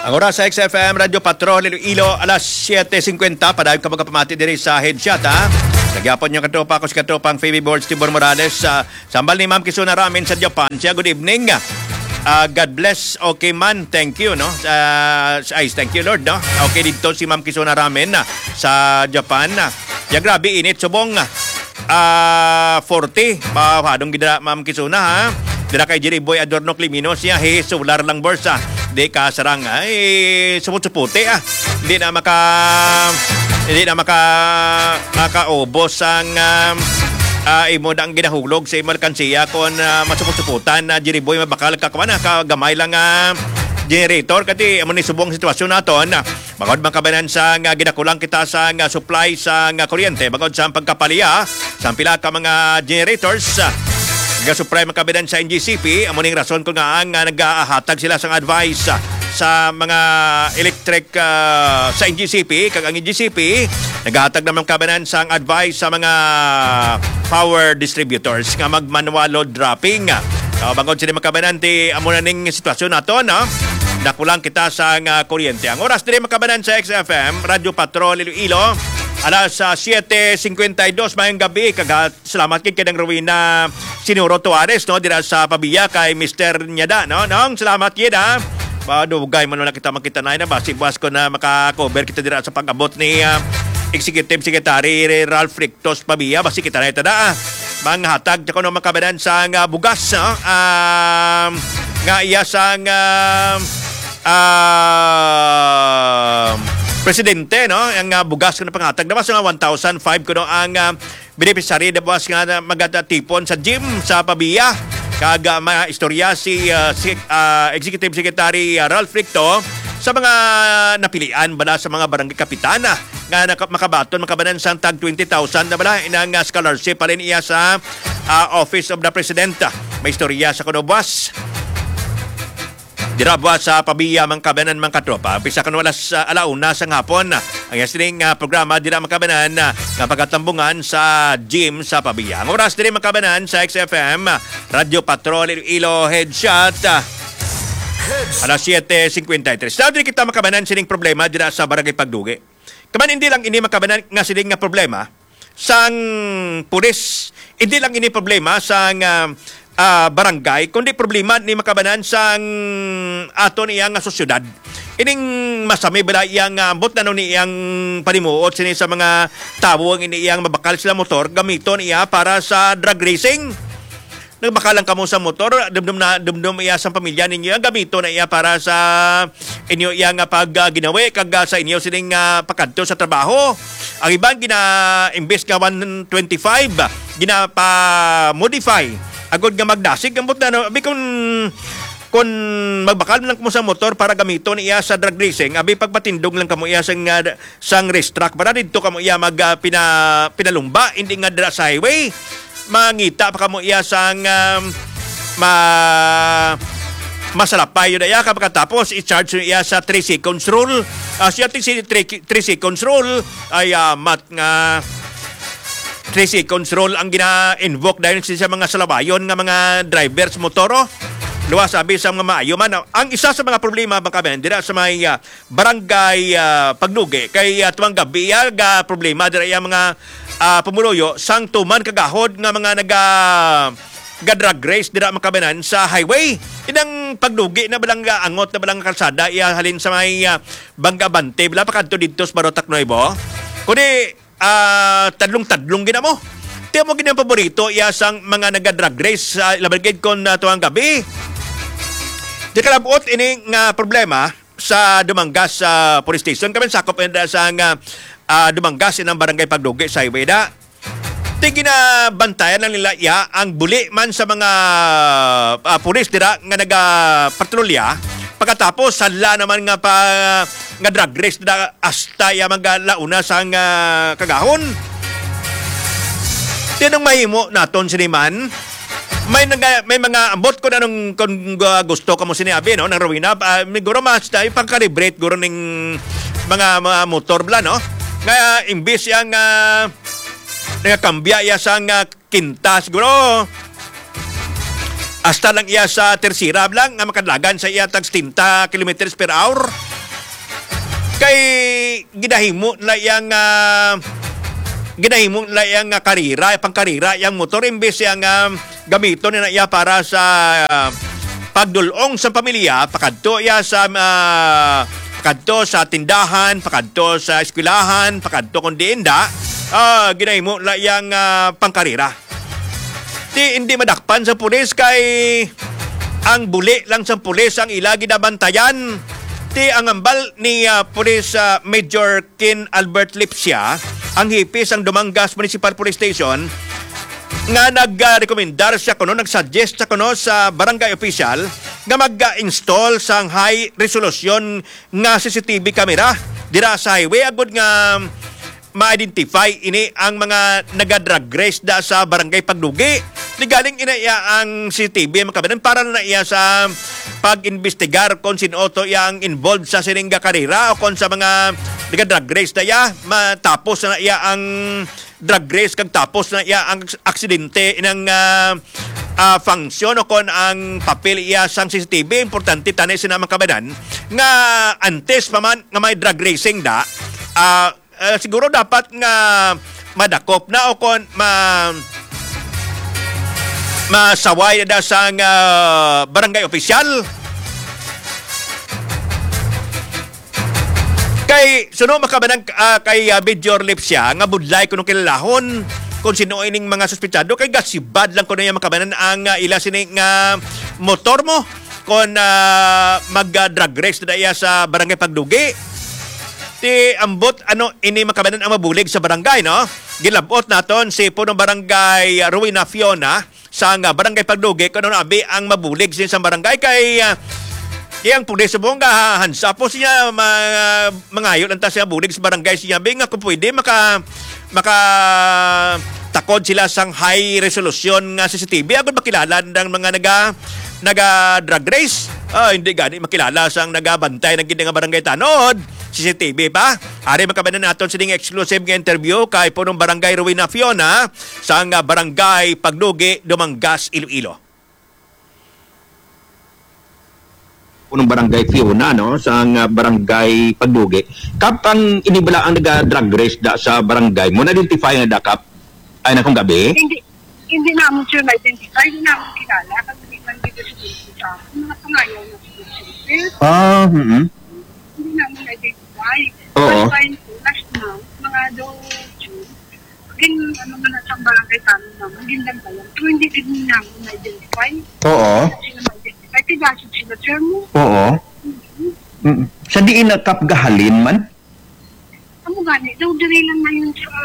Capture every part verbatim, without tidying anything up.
Ang oras sa X F M, Radio Patrol, Iloilo, alas siyete singkwenta. Padayon ka magkapamati diri sa headshot, ha? Nagyapon yung katropa ko si katropang Phoebe Boards, Tibor Morales. Uh, sambal ni Ma'am Kisuna Ramen sa Japan. Siya, good evening. Uh, God bless. Okay man, thank you, no? Uh, ay, thank you, Lord, no? Okay, dito si Ma'am Kisuna Ramen uh, sa Japan. Uh, ya, grabe, init. Subong, uh, forty. Pahadong gida, Ma'am Kisuna, ha? Dira kay Jerry Boy Adorno Climino siya, hey, solar lang bursa. Di ka sarang, ay, sumut-suputi, ah. Hindi na maka, hindi na maka, makaubos ang, um, uh, imo na ang ginahulog sa imo kansiya kung uh, masuput-suputan na uh, Jerry Boy mabakal kakaman, kagamay lang, uh, generator. Kati, amo ni subong sitwasyon naton, uh, bagod makabanan sa uh, ginakulang kita sa uh, supply sa uh, kuryente, bagod sa pagkapaliya, sa pila ka mga generators, uh, Ga-supply makabilan sa N G C P, amo ning rason ko nga ang uh, nag-ahatag sila sang advice uh, sa mga electric uh, sa N G C P, kag ang N G C P naghahatag naman kabilan sang advice sa mga power distributors nga mag-manual load dropping. Uh, bangod sila makabilan ti amo na ning sitwasyon nato, no? Nakulang kita sa uh, kuryente. Ang oras diri makabilan sa X F M, Radio Patrol Iloilo. Alas uh, siyete singkwenta y dos mayong gabi. Kagat salamat kay kadang Rowena Sinuro Tuares, no, dira sa Pabiya kay Mister Nyada, no. Nong salamat kid, ha. Padugay man na kita makita na na basi buwas ko na maka-cover kita dira sa pag-abot ni uh, Executive Secretary Ralph Rictos Pabiya, basi kita na ita da. Manghatag ko no makabadan sa uh, bugas, no. Um, nga iya sang uh, uh, Presidente, no, ang uh, bugas ko na pangatag na mas nga one thousand five ko no ang uh, beneficiary na buwas nga magatipon sa gym sa Pabiya. Kaga mga istorya si, uh, si uh, Executive Secretary uh, Ralph Ricto sa mga napilian bala sa mga barangay kapitana nga makabaton makabanan sa tag twenty thousand na bala inang uh, scholarship pa rin iya sa uh, Office of the President. May istorya sa kuno buwas. Dirabwa sa Pabiya mang kabanan mang katropa. Pisa kan walas uh, alauna sa hapon. Ang yasining uh, programa dira makabanan uh, nga pagkatambungan sa gym sa Pabiya. Ang oras diri makabanan sa X F M, Radio Patrol Iloilo Headshot. Uh, alas siyete singkwenta y tres. Dili kita makabanan sining problema dira sa Barangay Pagdugi. Kaman hindi lang ini makabanan nga sining nga problema sang pulis. Hindi lang ini problema sang uh, Uh, barangay, kundi problema ni makabanan sang aton iyang sosyudad. Ining masami bala iyang ambot uh, na ni iyang panimuot sini sa mga tawo ang ini iyang mabakal sila motor gamiton iya para sa drug racing. Nagbakalang kamo sa motor, dumdum na dumdum iya sa pamilya ninyo ang gamito na iya para sa inyo iyang pag uh, ginawi kag uh, sa inyo sining uh, pakadto sa trabaho. Ang ibang gina imbes ka one twenty-five gina pa modify agod nga magdasig ang buta no abi kun kun magbakal lang mo sa motor para gamiton iya sa drug racing abi pagpatindog lang kamo iya sang uh, sang race track para didto kamo iya mag uh, pina pinalumba hindi nga dira sa highway mangita pa kamo iya sang um, ma masalapay yun iya kapagkatapos i-charge iya sa three seconds rule. Uh, siya three seconds rule ay uh, mat nga three seconds rule ang gina-invoke dahil sa mga salabayon nga mga drivers motoro. Luwa sabi sa mga maayo man. Ang isa sa mga problema bang kami dira sa may uh, barangay uh, Pagdugi kay uh, tuwang gabi uh, ga problema dira yung mga uh, pumuloyo sang tuman kagahod nga mga naga ga drag race dira makabanan sa highway. Inang Pagdugi na balang uh, angot na balang kalsada iya halin sa may uh, Bangga Bante bila pakadto didto sa Barotac Nuevo. Kundi Uh, tadlong-tadlong gina mo. Tiyan mo ginang paborito iyasang mga naga-drag race sa uh, labagid kon uh, tuwang gabi. Di kalabot ini nga problema sa Dumangas sa uh, police station. Kami sakop na sa uh, uh, Dumangas inang barangay Pagdugi sa highway da. Di ginabantayan lang nila iya ang buli man sa mga uh, police dira nga naga-patrolya. Pagkatapos sala naman nga pa nga drag race na hasta ya magalauna sa nga kagahon. Tinong mahimo naton siniman. May naga, may mga ambot ko na nung kung uh, gusto ka mo sinabi no nang Rowena uh, siguro mas tayo pang-calibrate guro ning mga, mga motor bla no. Nga imbis yang uh, nagakambya ya sa nga kinta siguro hasta lang iya sa tersira lang nga makadlagan sa iya tag sixty kilometers per hour. Kay ginahimo na yang uh, ginahimo na yang uh, karira, pangkarira, yang motor imbes yang uh, gamito na iya para sa uh, pagdulong sa pamilya, pakadto iya sa uh, pakadto sa tindahan, pakadto sa eskwelahan, pakadto kun diinda, uh, ginahimo na yang uh, pangkarira. Di hindi madakpan sa pulis kay ang buli lang sa pulis ang ila ginabantayan. Ti ang ambal ni uh, Police uh, Major Kin Albert Lipsia, ang hipis ang Dumangas Municipal Police Station, nga nag-rekomendar siya kuno, nag-suggest siya kuno sa barangay official nga mag-install sang high resolution nga C C T V camera dira sa highway agud nga ma-identify ini ang mga naga-drug race da sa barangay Pagdugi. Ligaling ina iya ang C C T V makabanan para na iya sa pag-investigar kung sino-to yang involved sa sininga karira o kung sa mga naga-drug race na iya, matapos na iya ang drug race kag tapos na iya ang aksidente ng uh, uh, function o kung ang papel iya sang C C T V. Importante tanay sinamang kabanan nga antes pa man nga may drug racing da, uh, uh, siguro dapat nga madakop na o kung ma masaway na da sang uh, barangay opisyal. Kay suno makabanang uh, kay uh, Major Lipsia nga budlay kuno kilalahon kung sino ining mga suspetsado kay gasibad lang kuno yung makabanan ang uh, ila sining uh, motor mo kon uh, mag-drug race na iya sa barangay Pagdugi. Ti ambot ano ini makabanan ang mabulig sa barangay, no? Gilabot naton si punong barangay uh, Rowena Fiona sa uh, barangay Pagdugi kuno abi ang mabulig sin sa barangay kay uh, iyang pulis sa buong hansa po siya mga mangayon ang siya bulig sa barangay siya bi nga kung pwede maka maka takod sila sang high resolution nga C C T V agad makilala ng mga naga naga drug race. Ah, hindi gani makilala sang nagabantay ng gindi nga barangay tanod C C T V pa. Ari makabanan naton sining exclusive nga interview kay punong barangay Rowena Fiona sa nga barangay Pagdugi, Dumangas, Iloilo. Punong barangay Fiona, no, sa uh, barangay Pagdugi. Kap ang inibala ang naga-drug race da sa barangay mo, na-identify na da, Kap? Ay na kong gabi? Hindi, hindi namin siya na-identify, hindi namin kilala, kasi hindi man dito siguro sa mga pangayaw na siguro siya. Ah, hmm. Hindi namin na-identify. Oo. Kasi po, last month, mga do June, gin, ano man at ang barangay tanong naman, gindang bayan. So, hindi din namin na-identify. Oo. Hindi sila ma-identify. Tigasin sila, sir mo. Oo. Mm-hmm. Sa diin na Kap gahalin man? Amo gani, daw diri lang na yun sa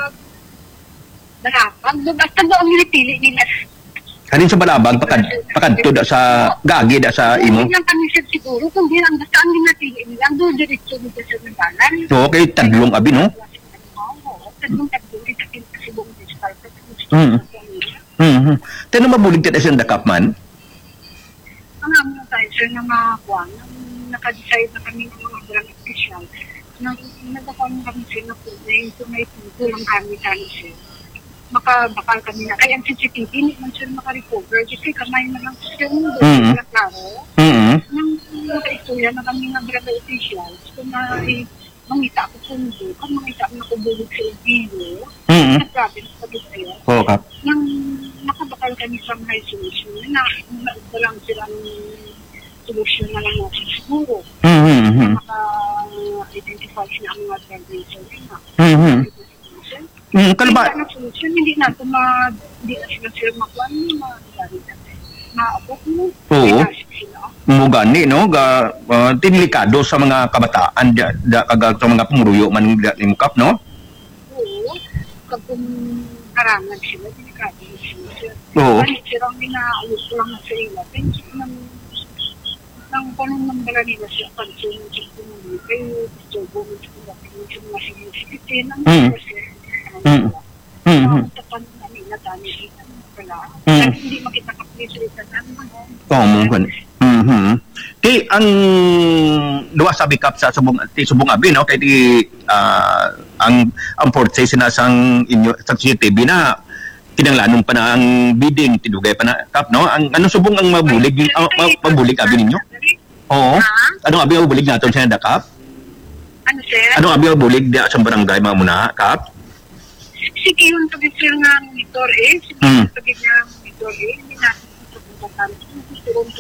Balapag. Basta daw ang nilipili nila. Halin sa Balabag, pakad, pakadto da sa gagi da sa imo? Hindi lang kami sir siguro, kung di lang basta ang ninatili nila, ang doon diretso nila sa Nagalan. So, okay, tadlong abi, no? Oo, tadlong tadlong, kita kita sa buong digital. Mm-hmm. Mm-hmm. Tano mabulig tayo sa Kap man? Ang aming tayo sir na makakuha, nang nakadecide na kami ng mga brand official, nang nagkakaroon kami sir na po, na yung tunay tulang kami tayo sir. Makabakal kami na. Kaya ang C C T V, hindi man sir makarecover. Kasi kamay na lang sir mo doon. Mm-hmm. Na klaro. Mm-hmm. Nang nakaistorya na kami ng brand officials, kung na eh, mangita ako sundo, kung mangita ako nakubulog sa video, Mm-hmm. nag-grabe na sabi sa'yo. Oo, Kap. Nang nakabakal kami sa high solution, na naubba lang silang solution na lang natin siguro. Mm-hmm. Maka-identify sila ang mga drug racer na. Mm-hmm. Mm, kalaba. Hindi na solution, hindi na ito ma, hindi na sila sila makuha mo, ma-gari na. Ma-abot mo. Oo. Sila. Mo gani, no? Ga, uh, tinlikado sa mga kabataan, da, da, kaga, sa mga pumuruyo man ni Kap, no? Oo. Kapag karangan sila, delikado sila. Oo. Balik sila ang minaayos lang na sa ila. Pensi nang nang panong nang bala nila siya pansin ng siya pumuli. Kayo, gusto mo mo siya sa mga sinisipite ng Mm. mga siya. Mm. Mm-hmm. Ang tapan na nila dami sila pala. Mm. Dahil hindi makita kapilisulita na naman. Oo, mo gan. Mhm. Ti ang duwa sa bikap sa subong ti subong abi, no, kay ti ah, ang ang forte sinasang inyo sa C C T V na kinanglanon pa na ang bidding tidugay pa na Kap, no? Ang ano subong ang mabulig ang uh, mabulig abi ninyo? Oo. Ano abi ang mabulig naton sa Kap? Ano, sir? Ano abi bulig di sa barangay mga muna, Kap? Sige yung tagit sir nga monitor eh. Sige Hmm. yung tagit nga monitor eh. Hindi natin ito kung gusto kong